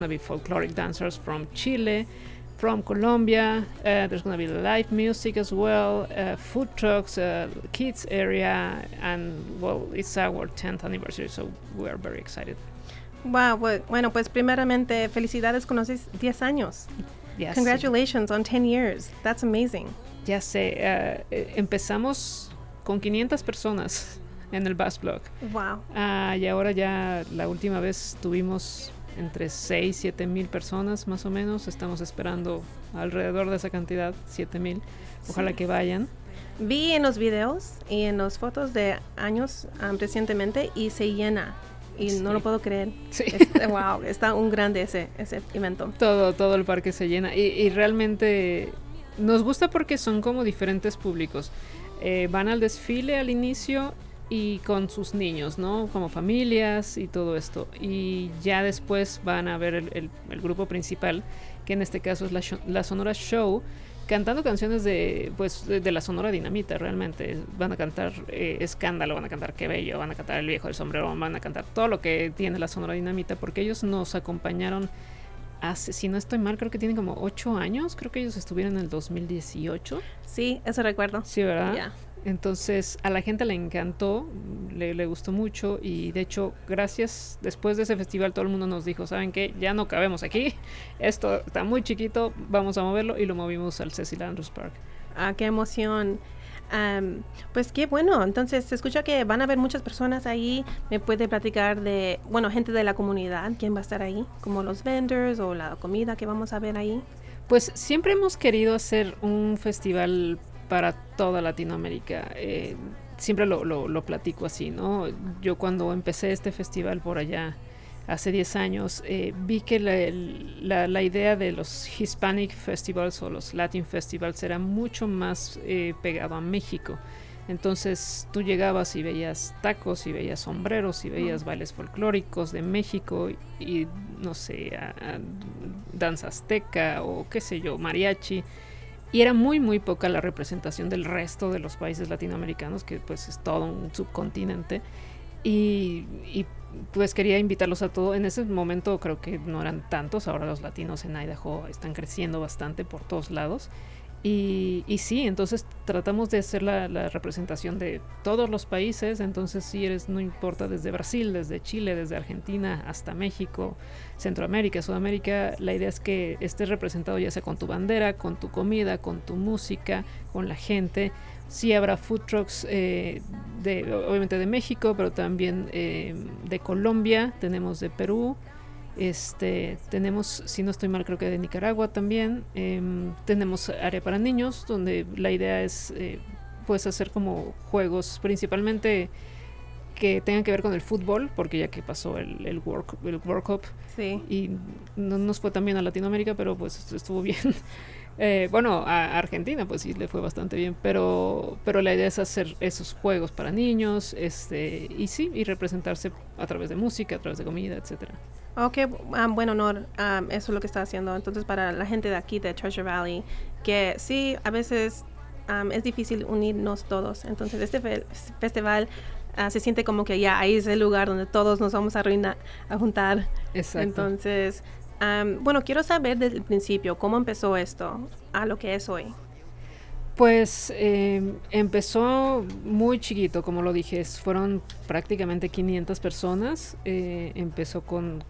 going to be folkloric dancers from Chile, from Colombia. There's going to be live music as well, food trucks, kids area, and well, it's our 10th anniversary, so we are very excited. Wow, bueno, pues primeramente felicidades con los 10 años. Yes. Congratulations on 10 years. That's amazing. Ya sé, empezamos con 500 personas en el Bass Blog. Wow. Y ahora ya la última vez tuvimos entre 6, 7 mil personas más o menos. Estamos esperando alrededor de esa cantidad, 7 mil. Ojalá que vayan. Vi en los videos y en las fotos de años recientemente y se llena. Y sí. No lo puedo creer. Sí. Wow, está un grande ese evento. Todo el parque se llena. Y realmente nos gusta porque son como diferentes públicos. Van al desfile al inicio y con sus niños, ¿no? Como familias y todo esto. Y ya después van a ver el grupo principal, que en este caso es la Sonora Show, cantando canciones de la Sonora Dinamita. Realmente van a cantar Escándalo, van a cantar Qué Bello, van a cantar El Viejo del Sombrero, van a cantar todo lo que tiene la Sonora Dinamita, porque ellos nos acompañaron hace, si no estoy mal, creo que tienen como 8 años. Creo que ellos estuvieron en el 2018. Sí, eso recuerdo. Sí, ¿verdad? Yeah. Entonces a la gente le encantó, le gustó mucho, y de hecho gracias, después de ese festival todo el mundo nos dijo, ¿saben qué? Ya no cabemos aquí, esto está muy chiquito, vamos a moverlo, y lo movimos al Cecil Andrews Park. Qué emoción. Pues qué bueno, entonces se escucha que van a haber muchas personas ahí. ¿Me puede platicar de, gente de la comunidad, quién va a estar ahí? Como los vendors o la comida que vamos a ver ahí. Pues siempre hemos querido hacer un festival para toda Latinoamérica. Siempre lo platico así, ¿no? Yo cuando empecé este festival por allá hace 10 años, vi que la idea de los Hispanic Festivals o los Latin Festivals era mucho más pegado a México. Entonces tú llegabas y veías tacos y veías sombreros y veías bailes folclóricos de México y no sé, danza azteca o qué sé yo, mariachi. Y era muy poca la representación del resto de los países latinoamericanos, que pues es todo un subcontinente. Y pues quería invitarlos a todo. En ese momento creo que no eran tantos. Ahora los latinos en Idaho están creciendo bastante por todos lados. Y sí, entonces tratamos de hacer la representación de todos los países. Entonces si eres, no importa, desde Brasil, desde Chile, desde Argentina hasta México, Centroamérica, Sudamérica, la idea es que estés representado ya sea con tu bandera, con tu comida, con tu música, con la gente. Sí habrá food trucks obviamente de México, pero también de Colombia, tenemos de Perú, tenemos, si no estoy mal, creo que de Nicaragua también. Tenemos área para niños, donde la idea es pues hacer como juegos principalmente que tengan que ver con el fútbol, porque ya que pasó el World Cup, sí. Y no nos fue tan bien a Latinoamérica, pero pues estuvo bien. A Argentina pues sí le fue bastante bien, pero la idea es hacer esos juegos para niños, y representarse a través de música, a través de comida, etcétera. Okay, bueno, no, eso es lo que está haciendo. Entonces, para la gente de aquí, de Treasure Valley, que sí, a veces es difícil unirnos todos. Entonces, este festival se siente como que ya ahí es el lugar donde todos nos vamos a juntar. Exacto. Entonces, quiero saber desde el principio cómo empezó esto a lo que es hoy. Pues empezó muy chiquito, como lo dije, fueron prácticamente 500 personas. Empezó con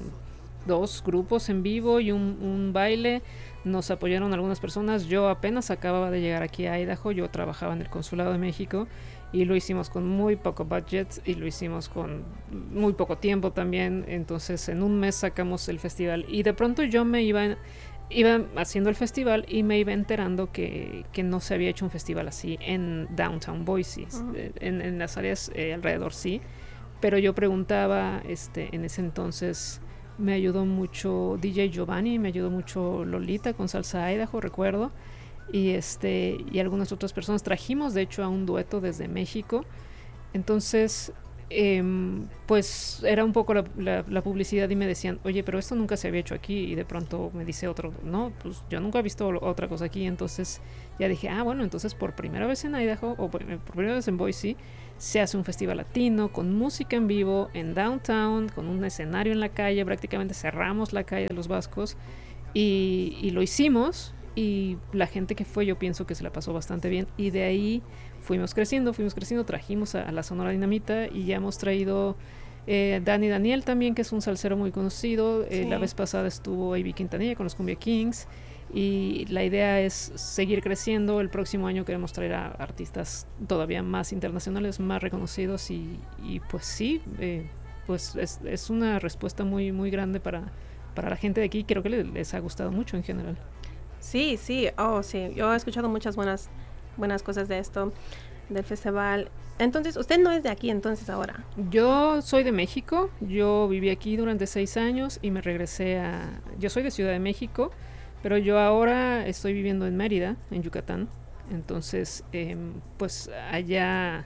2 grupos en vivo y un baile. Nos apoyaron algunas personas. Yo apenas acababa de llegar aquí a Idaho, yo trabajaba en el Consulado de México y lo hicimos con muy poco budget y lo hicimos con muy poco tiempo también. Entonces en un mes sacamos el festival y de pronto yo me iba haciendo el festival y me iba enterando que no se había hecho un festival así en Downtown Boise. Uh-huh. En las áreas alrededor sí, pero yo preguntaba, en ese entonces me ayudó mucho DJ Giovanni, me ayudó mucho Lolita con Salsa Idaho, recuerdo, y algunas otras personas. Trajimos de hecho a un dueto desde México. Entonces pues era un poco la publicidad y me decían, oye, pero esto nunca se había hecho aquí, y de pronto me dice otro, no, pues yo nunca he visto otra cosa aquí. Entonces ya dije, bueno, entonces por primera vez en Idaho, o por primera vez en Boise, se hace un festival latino con música en vivo en downtown, con un escenario en la calle, prácticamente cerramos la calle de los Vascos, y lo hicimos, y la gente que fue, yo pienso que se la pasó bastante bien, y de ahí fuimos creciendo, trajimos a la Sonora Dinamita, y ya hemos traído Dani Daniel también, que es un salsero muy conocido. Sí. La vez pasada estuvo A.B. Quintanilla con los Cumbia Kings, y la idea es seguir creciendo. El próximo año queremos traer a artistas todavía más internacionales, más reconocidos, y pues sí, pues es una respuesta muy, muy grande para la gente de aquí. Creo que les ha gustado mucho en general. Sí, sí, sí, yo he escuchado muchas buenas cosas de esto, del festival. Entonces, usted no es de aquí entonces ahora. Yo soy de México, yo viví aquí durante 6 años y me regresé yo soy de Ciudad de México, pero yo ahora estoy viviendo en Mérida, en Yucatán. Entonces, pues allá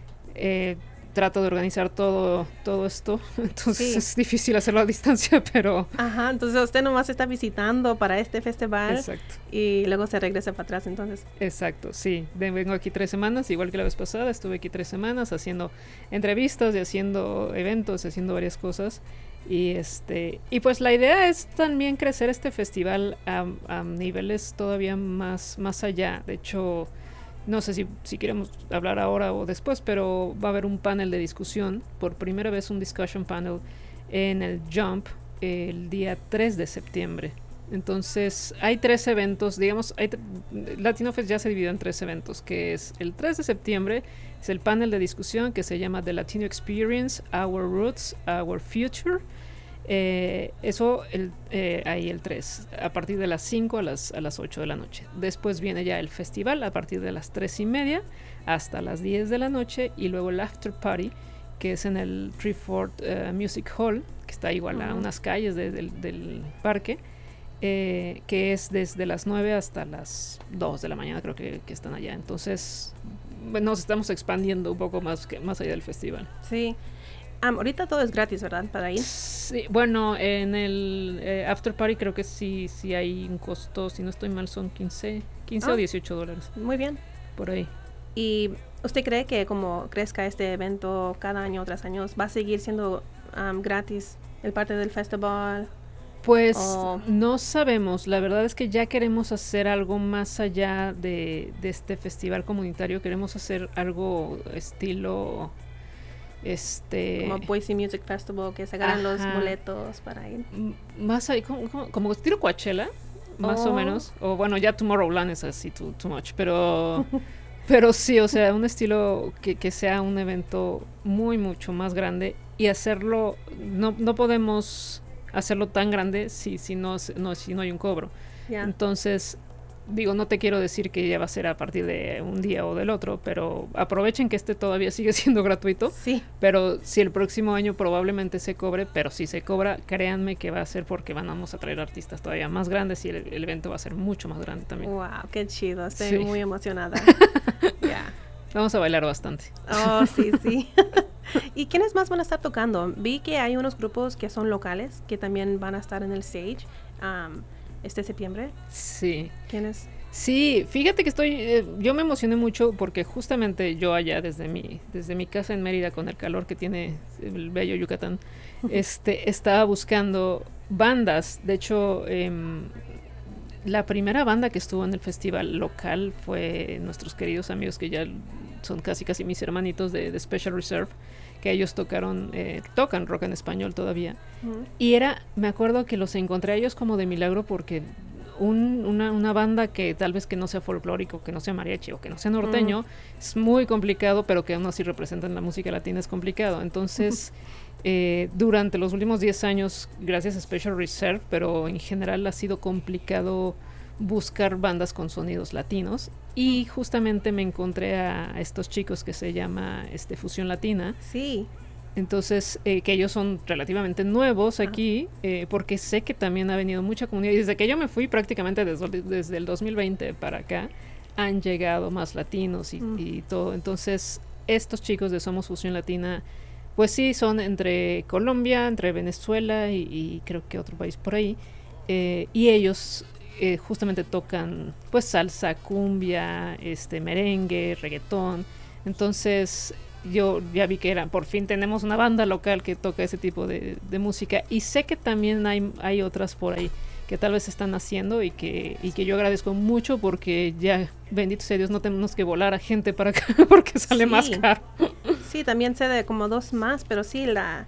trato de organizar todo esto, entonces sí. Es difícil hacerlo a distancia, pero... Ajá, entonces usted nomás está visitando para este festival. Exacto. Y luego se regresa para atrás, entonces. Exacto, sí. Vengo aquí 3 semanas, igual que la vez pasada, estuve aquí 3 semanas haciendo entrevistas y haciendo eventos, haciendo varias cosas. Y pues la idea es también crecer este festival a niveles todavía más allá. De hecho, no sé si queremos hablar ahora o después, pero va a haber un panel de discusión, por primera vez un discussion panel en el Jump el día 3 de septiembre. Entonces hay 3 eventos, digamos, Latino Fest ya se dividió en 3 eventos, que es el 3 de septiembre, es el panel de discusión que se llama The Latino Experience, Our Roots, Our Future. Eso ahí el 3, a partir de las 5 a las 8 de la noche. Después viene ya el festival a partir de las 3:30 hasta las 10 de la noche, y luego el after party, que es en el Treeford Music Hall, que está igual a unas calles del parque, que es desde las 9 hasta las 2 de la mañana, creo que están allá. Entonces nos estamos expandiendo un poco más allá del festival. Sí. Ahorita todo es gratis, ¿verdad? Para ir. Sí, bueno, en el after party creo que sí hay un costo, si no estoy mal son 15 o $18. Muy bien. Por ahí. ¿Y usted cree que como crezca este evento cada año tras año, va a seguir siendo gratis el parte del festival? Pues no sabemos, la verdad es que ya queremos hacer algo más allá de este festival comunitario. Queremos hacer algo estilo... como Boise Music Festival, que se agarran los boletos para ir. Más ahí, como estilo Coachella, más o menos. O bueno, ya Tomorrowland es así too much, pero sí, o sea, un estilo que sea un evento mucho más grande, y hacerlo, no podemos hacerlo tan grande si no hay un cobro. Yeah. Entonces, digo, no te quiero decir que ya va a ser a partir de un día o del otro, pero aprovechen que todavía sigue siendo gratuito. Sí. Pero si el próximo año probablemente se cobre, pero si se cobra, créanme que va a ser porque vamos a traer artistas todavía más grandes, y el evento va a ser mucho más grande también. Wow, qué chido, estoy muy emocionada. Yeah. Vamos a bailar bastante. Oh, sí. ¿Y quiénes más van a estar tocando? Vi que hay unos grupos que son locales que también van a estar en el stage este septiembre. Sí. ¿Quiénes? Sí, fíjate que yo me emocioné mucho porque justamente yo allá desde mi casa en Mérida, con el calor que tiene el bello Yucatán, estaba buscando bandas. De hecho, la primera banda que estuvo en el festival local fue nuestros queridos amigos que ya son casi mis hermanitos de Special Reserve, que ellos tocan rock en español todavía. Y me acuerdo que los encontré a ellos como de milagro, porque una banda que tal vez que no sea folclórico, que no sea mariachi o que no sea norteño, es muy complicado, pero que aún así representan la música latina, es complicado. Entonces, durante los últimos 10 años, gracias a Special Reserve, pero en general ha sido complicado buscar bandas con sonidos latinos, y justamente me encontré a estos chicos que se llama Fusión Latina. Sí. Entonces, que ellos son relativamente nuevos aquí, porque sé que también ha venido mucha comunidad, y desde que yo me fui prácticamente desde el 2020 para acá han llegado más latinos y todo. Entonces, estos chicos de Somos Fusión Latina pues sí, son entre Colombia, entre Venezuela y creo que otro país por ahí. Y ellos justamente tocan pues salsa, cumbia, merengue, reggaetón. Entonces yo ya vi que por fin tenemos una banda local que toca ese tipo de música, y sé que también hay otras por ahí que tal vez están haciendo y que yo agradezco mucho, porque ya, bendito sea Dios, no tenemos que volar a gente para acá porque sale más caro. Sí, también sé de como dos más, pero sí,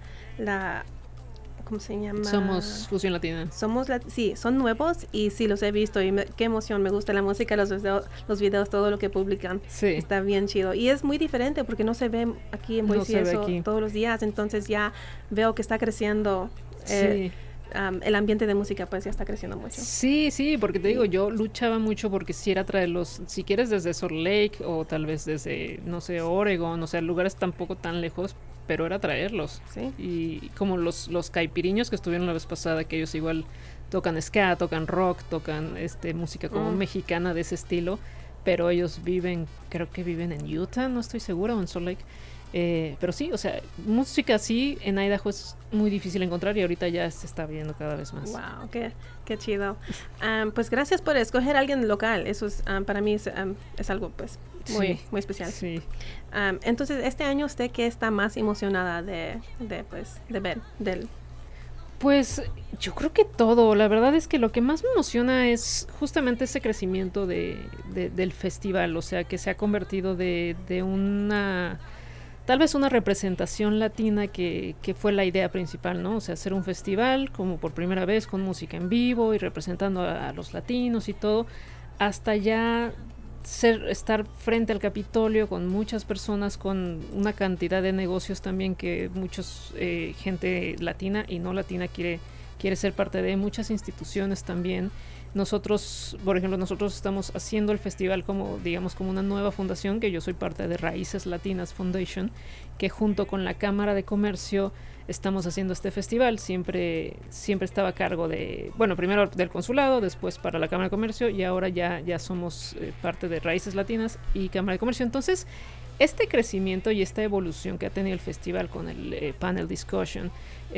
la ¿cómo se llama? Somos Fusión Latina. Sí, son nuevos y sí los he visto y qué emoción, me gusta la música, los videos, todo lo que publican. Sí. Está bien chido. Y es muy diferente porque no se ve aquí en Boise eso todos los días, entonces ya veo que está creciendo. Sí. El ambiente de música pues ya está creciendo mucho. Sí, sí, porque te digo, yo luchaba mucho porque quisiera traerlos, si quieres desde Salt Lake o tal vez desde, no sé, Oregon, o sea, lugares tampoco tan lejos, pero era traerlos. Sí. Y como los caipiriños que estuvieron la vez pasada, que ellos igual tocan ska, tocan rock, tocan música como mexicana de ese estilo, pero ellos creo que viven en Utah, no estoy segura, o en Salt Lake. Pero sí, o sea, música así en Idaho es muy difícil encontrar y ahorita ya se está viendo cada vez más. Wow, qué chido. Pues gracias por escoger a alguien local. Eso es, para mí es algo pues muy especial. Sí. Entonces, este año, ¿usted qué está más emocionada de ver del? Pues yo creo que todo. La verdad es que lo que más me emociona es justamente ese crecimiento del festival, o sea, que se ha convertido de una... tal vez una representación latina que fue la idea principal, ¿no? O sea, hacer un festival como por primera vez con música en vivo y representando a los latinos y todo, hasta ya estar frente al Capitolio con muchas personas, con una cantidad de negocios también que gente latina y no latina quiere ser parte de, muchas instituciones también. Nosotros, por ejemplo, estamos haciendo el festival como, digamos, como una nueva fundación, que yo soy parte de Raíces Latinas Foundation, que junto con la Cámara de Comercio estamos haciendo este festival. Siempre estaba a cargo de, bueno, primero del consulado, después para la Cámara de Comercio, y ahora ya somos parte de Raíces Latinas y Cámara de Comercio. Entonces, este crecimiento y esta evolución que ha tenido el festival con el panel discussion,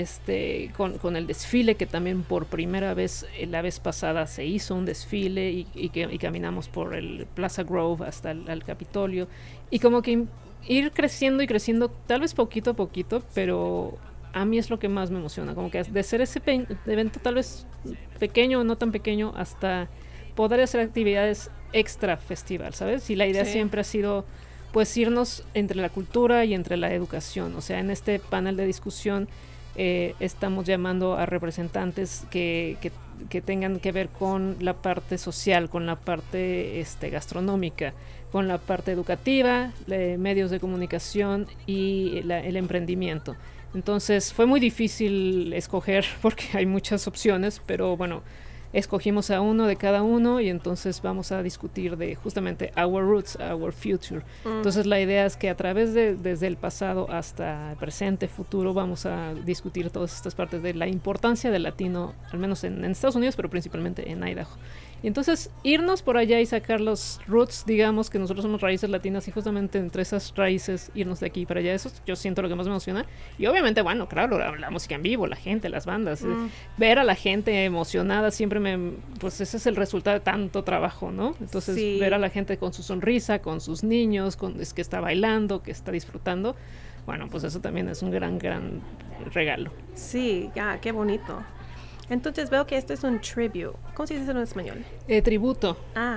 con el desfile, que también por primera vez la vez pasada se hizo un desfile y caminamos por el Plaza Grove hasta el Capitolio, y como que ir creciendo y creciendo, tal vez poquito a poquito, pero a mí es lo que más me emociona, como que de ser ese evento tal vez pequeño o no tan pequeño, hasta poder hacer actividades extra festival, ¿sabes? Y la idea siempre ha sido pues irnos entre la cultura y entre la educación. O sea, en este panel de discusión estamos llamando a representantes que tengan que ver con la parte social, con la parte gastronómica, con la parte educativa, medios de comunicación y el emprendimiento. Entonces fue muy difícil escoger porque hay muchas opciones, pero bueno, escogimos a uno de cada uno y entonces vamos a discutir de justamente our roots, our future. Entonces la idea es que a través desde el pasado hasta el presente, futuro, vamos a discutir todas estas partes de la importancia del latino, al menos en Estados Unidos, pero principalmente en Idaho. Y entonces irnos por allá y sacar los roots, digamos que nosotros somos raíces latinas, y justamente entre esas raíces irnos de aquí para allá, eso yo siento lo que más me emociona. Y obviamente, bueno, claro, la música en vivo, la gente, las bandas, ver a la gente emocionada siempre pues ese es el resultado de tanto trabajo, ¿no? Entonces ver a la gente con su sonrisa, con sus niños, es que está bailando, que está disfrutando, bueno, pues eso también es un gran regalo. Sí, qué bonito. Entonces veo que esto es un tribute. ¿Cómo se dice eso en español? Tributo.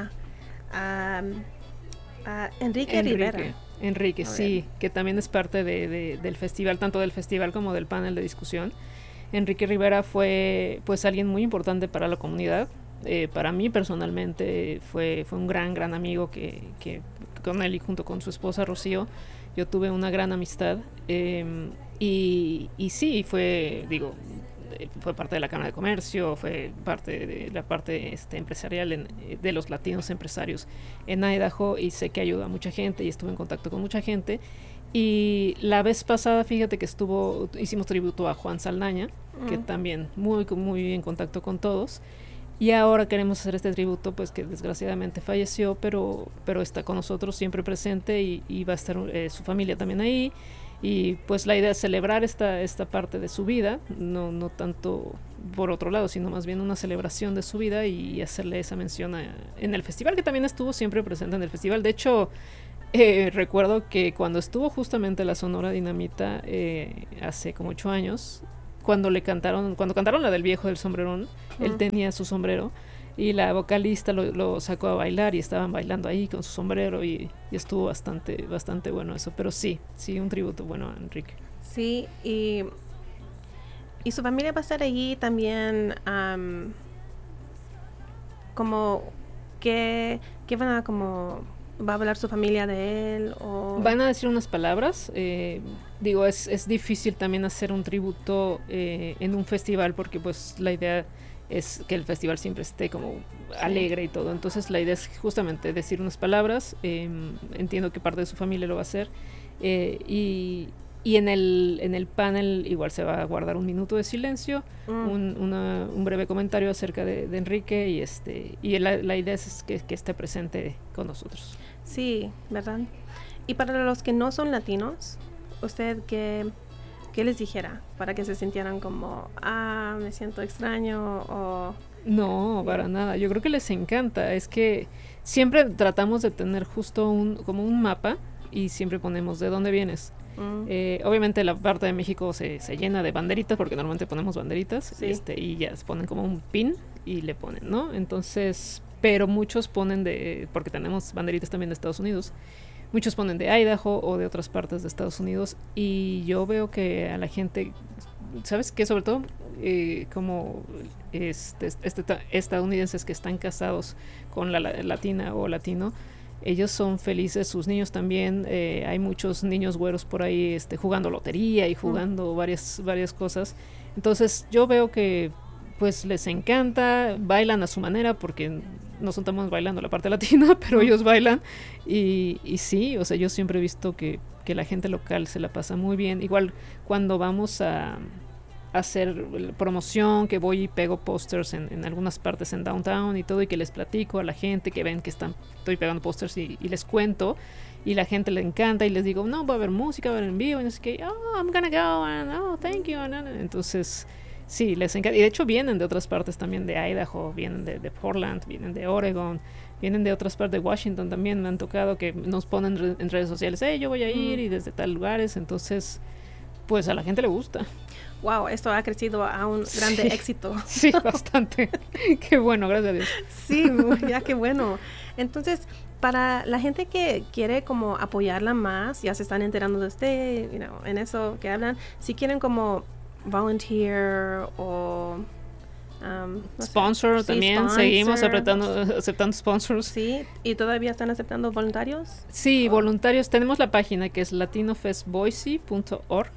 Enrique Rivera. Enrique, sí, que también es parte del festival, tanto del festival como del panel de discusión. Enrique Rivera fue pues alguien muy importante para la comunidad. Para mí personalmente fue un gran amigo que con él y junto con su esposa Rocío yo tuve una gran amistad. Y sí, fue parte de la Cámara de Comercio, fue parte de la parte empresarial de los latinos empresarios en Idaho, y sé que ayuda a mucha gente y estuve en contacto con mucha gente. Y la vez pasada, fíjate que hicimos tributo a Juan Saldaña, que también muy en contacto con todos. Y ahora queremos hacer este tributo, pues que desgraciadamente falleció, pero está con nosotros siempre presente, y va a estar su familia también ahí. Y pues la idea es celebrar esta parte de su vida, no tanto por otro lado, sino más bien una celebración de su vida y hacerle esa mención en el festival, que también estuvo siempre presente en el festival. De hecho, recuerdo que cuando estuvo justamente la Sonora Dinamita hace como 8 años, cuando cantaron la del viejo del sombrerón, él tenía su sombrero y la vocalista lo sacó a bailar y estaban bailando ahí con su sombrero y estuvo bastante bueno eso. Pero sí, un tributo bueno a Enrique. Sí, y su familia va a estar allí también, como que van a como va a hablar su familia de él o van a decir unas palabras. Digo, es difícil también hacer un tributo en un festival porque pues la idea es que el festival siempre esté como alegre y todo. Entonces la idea es justamente decir unas palabras. Entiendo que parte de su familia lo va a hacer. Y en el panel igual se va a guardar un minuto de silencio, un breve comentario acerca de Enrique y la idea es que esté presente con nosotros. Sí, ¿verdad? Y para los que no son latinos, ¿usted qué les dijera para que se sintieran como, me siento extraño o...? No, para nada. Yo creo que les encanta. Es que siempre tratamos de tener justo como un mapa y siempre ponemos de dónde vienes. Obviamente la parte de México se llena de banderitas porque normalmente ponemos banderitas, sí. Y ya se ponen como un pin y le ponen, ¿no? Entonces, pero muchos ponen porque tenemos banderitas también de Estados Unidos. Muchos ponen de Idaho o de otras partes de Estados Unidos y yo veo que a la gente, ¿sabes qué? Sobre todo como estadounidenses que están casados con la latina o latino, ellos son felices, sus niños también. Hay muchos niños güeros por ahí jugando lotería y jugando varias cosas. Entonces yo veo que pues les encanta, bailan a su manera porque nosotros estamos bailando la parte latina, pero ellos bailan y sí, o sea, yo siempre he visto que la gente local se la pasa muy bien. Igual cuando vamos a hacer promoción, que voy y pego pósters en algunas partes en downtown y todo, y que les platico a la gente, que ven que estoy pegando pósters y les cuento, y la gente le encanta y les digo, no, va a haber música, va a haber en vivo, y no sé qué, I'm gonna go, and thank you, entonces sí, les encanta. Y de hecho vienen de otras partes también, de Idaho, vienen de Portland, vienen de Oregon, vienen de otras partes de Washington también. Me han tocado que nos ponen en redes sociales, yo voy a ir y desde tal lugares. Entonces, pues a la gente le gusta. Wow, esto ha crecido a un grande éxito. Sí, bastante. Qué bueno, gracias a Dios. Sí, ya qué bueno. Entonces, para la gente que quiere como apoyarla más, ya se están enterando de usted, en eso que hablan, si quieren como volunteer o sponsor también, sponsor. Seguimos aceptando sponsors. Sí, ¿y todavía están aceptando voluntarios? Sí, voluntarios. Tenemos la página que es latinofestboise.org,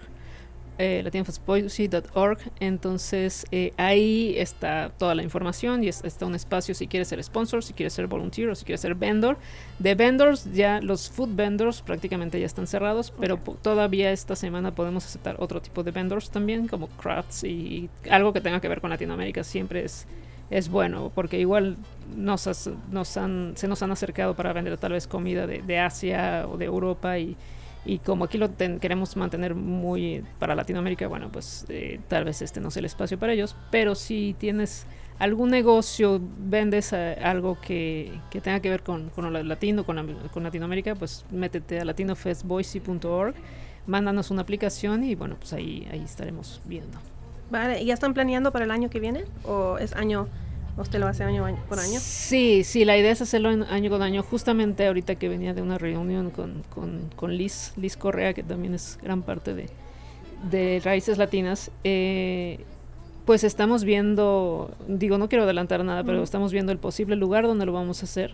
latinofestboise.org. Entonces ahí está toda la información y está un espacio si quieres ser sponsor, si quieres ser volunteer o si quieres ser vendor. De vendors, ya los food vendors prácticamente ya están cerrados, pero todavía esta semana podemos aceptar otro tipo de vendors también, como crafts y algo que tenga que ver con Latinoamérica. Siempre es bueno, porque igual se nos han acercado para vender tal vez comida de Asia o de Europa y como aquí lo queremos mantener muy para Latinoamérica, bueno, pues tal vez no sea el espacio para ellos, pero si tienes algún negocio, vendes algo que tenga que ver con lo latino, con Latinoamérica, pues métete a latinofestboise.org, mándanos una aplicación y bueno, pues ahí estaremos viendo. Vale, ¿y ya están planeando para el año que viene? ¿O es año, usted lo hace año por año? Sí, la idea es hacerlo año con año. Justamente ahorita que venía de una reunión con Liz Correa, que también es gran parte de Raíces Latinas, pues estamos viendo, no quiero adelantar nada, pero estamos viendo el posible lugar donde lo vamos a hacer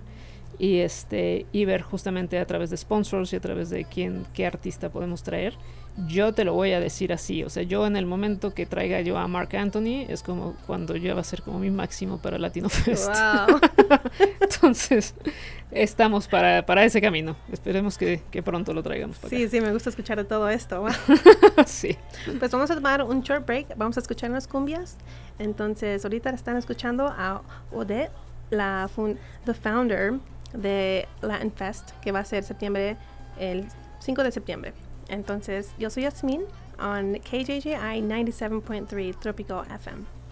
y ver justamente a través de sponsors y a través de qué artista podemos traer. Yo te lo voy a decir así, o sea, yo en el momento que traiga yo a Marc Anthony es como cuando yo va a ser como mi máximo para Latino Fest. Wow. Entonces estamos para ese camino. Esperemos que pronto lo traigamos para acá. Sí, me gusta escuchar de todo esto. Wow. Sí. Pues vamos a tomar un short break, vamos a escuchar unas cumbias. Entonces ahorita están escuchando a Odette, the founder de Latin Fest, que va a ser el 5 de septiembre. Entonces, yo soy Yasmin on KJJI 97.3 Tropical FM.